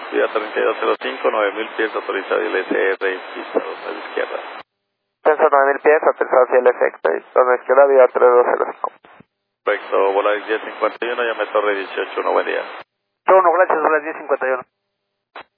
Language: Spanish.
Vía 3205, 9000 pies autorizado y el SR en pista 2 a la izquierda. Sensor 9000 pies, autorizado hacia el efecto, y zona izquierda, vía 3205. Perfecto, Volaris 1051, llame Torre 181, buen día. Todo, gracias, Volaris 1051.